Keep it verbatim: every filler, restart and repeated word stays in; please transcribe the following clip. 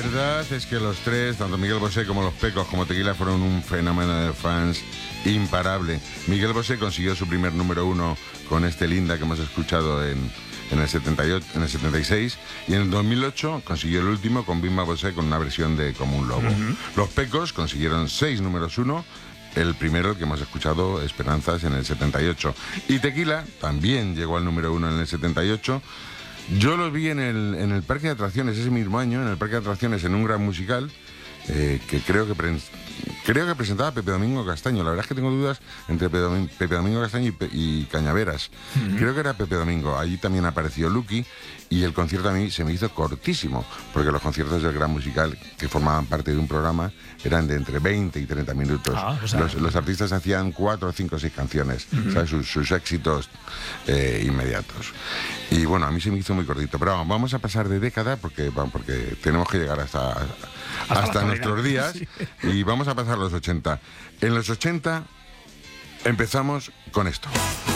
verdad es que los tres, tanto Miguel Bosé como los Pecos como Tequila, fueron un fenómeno de fans imparable. Miguel Bosé consiguió su primer número uno con este Linda que hemos escuchado en, en, el setenta y ocho, en el setenta y seis, y en el dos mil ocho consiguió el último con Vilma Bosé con una versión de Como un lobo. Uh-huh. Los Pecos consiguieron seis números uno. El primero, el que hemos escuchado, Esperanzas, en el setenta y ocho. Y Tequila también llegó al número uno en el setenta y ocho. Yo los vi en el, en el Parque de Atracciones ese mismo año, en el Parque de Atracciones, en un gran musical, eh, que creo que, pre creo que presentaba Pepe Domingo Castaño. La verdad es que tengo dudas entre Pepe, Domingo, Pepe Domingo Castaño y, Pe y Cañaveras. Uh-huh. Creo que era Pepe Domingo. Allí también apareció Lucky. Y el concierto a mí se me hizo cortísimo, porque los conciertos del gran musical, que formaban parte de un programa, eran de entre veinte y treinta minutos. Ah, o sea, los, los artistas hacían cuatro, cinco, seis canciones, uh-huh. ¿sabes? Sus, sus éxitos eh, inmediatos. Y bueno, a mí se me hizo muy cortito. Pero vamos, vamos a pasar de década, porque, porque tenemos que llegar hasta, hasta, hasta nuestros días. Sí. Y vamos a pasar a los ochenta. En los ochenta empezamos con esto.